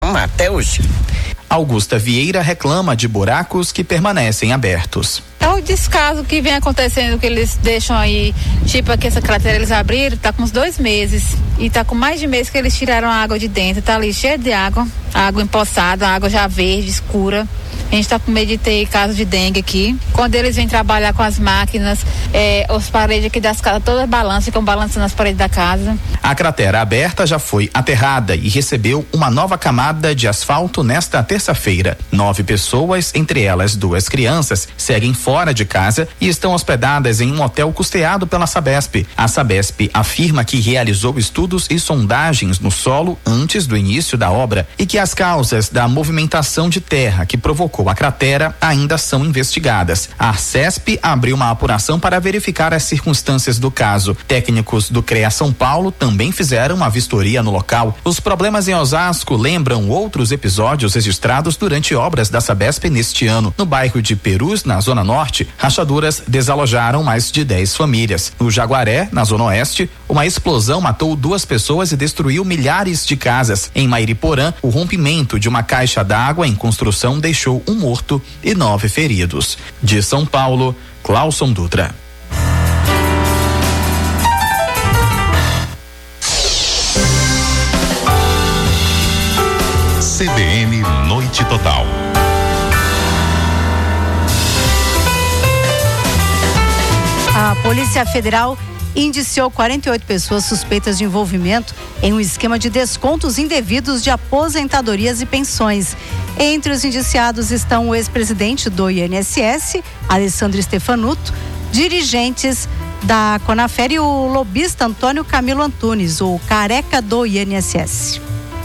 programa até hoje. Augusta Vieira reclama de buracos que permanecem abertos. É o descaso que vem acontecendo, que eles deixam aí, tipo aqui essa cratera eles abriram, tá com uns 2 meses e tá com mais de mês que eles tiraram a água de dentro, tá ali cheio de água empoçada, água já verde, escura. A gente tá com medo de ter caso de dengue aqui. Quando eles vêm trabalhar com as máquinas, as paredes aqui das casas todas balançam, ficam balançando as paredes da casa. A cratera aberta já foi aterrada e recebeu uma nova camada de asfalto nesta terça-feira. 9 pessoas, entre elas 2 crianças, seguem fora de casa e estão hospedadas em um hotel custeado pela Sabesp. A Sabesp afirma que realizou estudos e sondagens no solo antes do início da obra e que as causas da movimentação de terra que provocou a cratera ainda são investigadas. A Arcesp abriu uma apuração para verificar as circunstâncias do caso. Técnicos do CREA São Paulo também fizeram uma vistoria no local. Os problemas em Osasco lembram outros episódios registrados durante obras da Sabesp neste ano. No bairro de Perus, na Zona Norte, rachaduras desalojaram mais de 10 famílias. No Jaguaré, na Zona Oeste, uma explosão matou 2 pessoas e destruiu milhares de casas. Em Mairiporã, o rompimento de uma caixa d'água em construção deixou um morto e 9 feridos. De São Paulo, Clauson Dutra. CBN Noite Total. A Polícia Federal indiciou 48 pessoas suspeitas de envolvimento em um esquema de descontos indevidos de aposentadorias e pensões. Entre os indiciados estão o ex-presidente do INSS, Alessandro Stefanuto, dirigentes da Conafer e o lobista Antônio Camilo Antunes, o careca do INSS.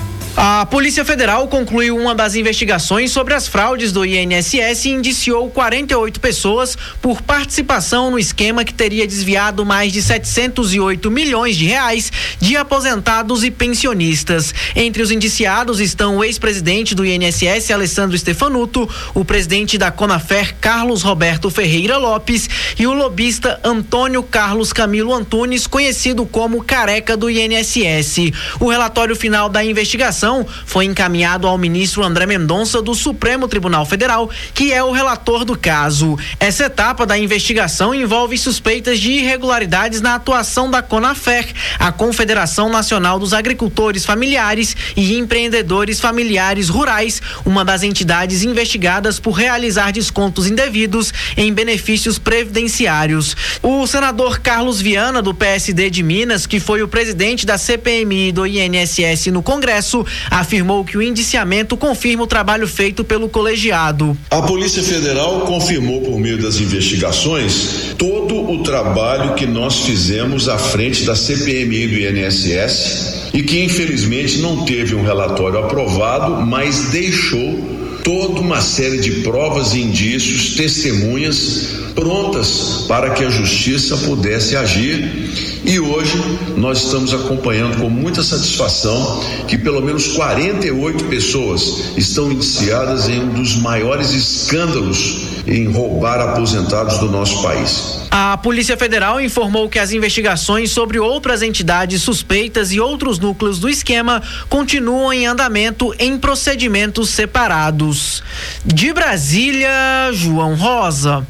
A Polícia Federal concluiu uma das investigações sobre as fraudes do INSS e indiciou 48 pessoas por participação no esquema que teria desviado mais de 708 milhões de reais de aposentados e pensionistas. Entre os indiciados estão o ex-presidente do INSS, Alessandro Stefanuto, o presidente da Conafer, Carlos Roberto Ferreira Lopes, e o lobista Antônio Carlos Camilo Antunes, conhecido como careca do INSS. O relatório final da investigação foi encaminhado ao ministro André Mendonça do Supremo Tribunal Federal, que é o relator do caso. Essa etapa da investigação envolve suspeitas de irregularidades na atuação da Conafer, a Confederação Nacional dos Agricultores Familiares e Empreendedores Familiares Rurais, uma das entidades investigadas por realizar descontos indevidos em benefícios previdenciários. O senador Carlos Viana, do PSD de Minas, que foi o presidente da CPMI do INSS no Congresso, afirmou que o indiciamento confirma o trabalho feito pelo colegiado. A Polícia Federal confirmou por meio das investigações todo o trabalho que nós fizemos à frente da CPMI do INSS e que infelizmente não teve um relatório aprovado, mas deixou toda uma série de provas, indícios, testemunhas prontas para que a justiça pudesse agir. E hoje nós estamos acompanhando com muita satisfação que pelo menos 48 pessoas estão indiciadas em um dos maiores escândalos em roubar aposentados do nosso país. A Polícia Federal informou que as investigações sobre outras entidades suspeitas e outros núcleos do esquema continuam em andamento em procedimentos separados. De Brasília, João Rosa.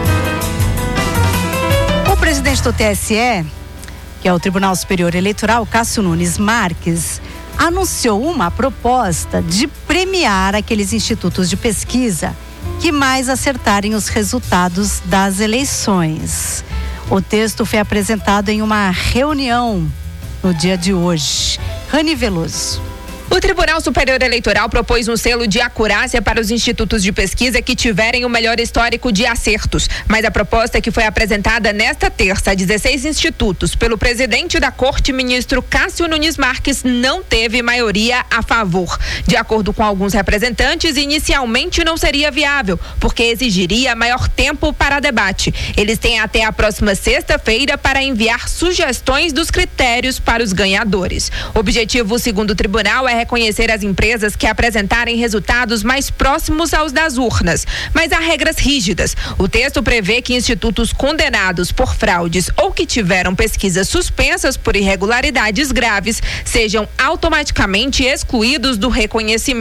O presidente do TSE, que é o Tribunal Superior Eleitoral, Cássio Nunes Marques, anunciou uma proposta de premiar aqueles institutos de pesquisa que mais acertarem os resultados das eleições. O texto foi apresentado em uma reunião no dia de hoje. Rani Veloso. O Tribunal Superior Eleitoral propôs um selo de acurácia para os institutos de pesquisa que tiverem o melhor histórico de acertos. Mas a proposta que foi apresentada nesta terça a 16 institutos pelo presidente da Corte, ministro Cássio Nunes Marques, não teve maioria a favor. De acordo com alguns representantes, inicialmente não seria viável, porque exigiria maior tempo para debate. Eles têm até a próxima sexta-feira para enviar sugestões dos critérios para os ganhadores. O objetivo, segundo o tribunal, é reconhecer as empresas que apresentarem resultados mais próximos aos das urnas, mas há regras rígidas. O texto prevê que institutos condenados por fraudes ou que tiveram pesquisas suspensas por irregularidades graves sejam automaticamente excluídos do reconhecimento.